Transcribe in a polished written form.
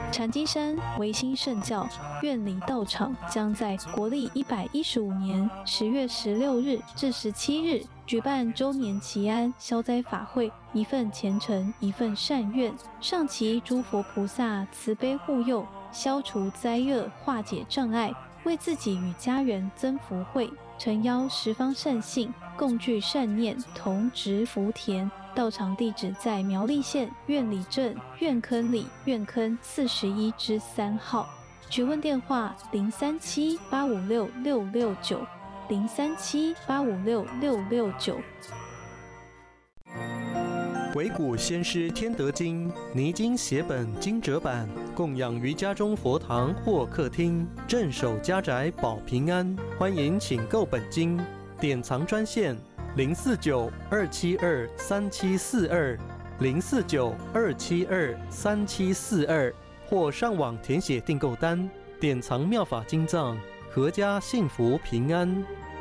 禅机山维新圣教院里道场将在国历115年10月16日至17日举办周年祈安消灾法会，一份虔诚，一份善愿，上祈诸佛菩萨慈悲护佑，消除灾厄，化解障碍，为自己与家人增福慧。诚邀十方善信共聚善念，同植福田。道场地址在苗栗县苑里镇苑坑里苑坑41之3号。询问电话037-856-669，037-856-669。 维古先师天德经泥经写本经折版，供养于家中佛堂或客厅，镇守家宅保平安。欢迎请购本经，典藏专线049-272-3742，049-272-3742，或上网填写订购单，典藏妙法经藏，阖家幸福平安。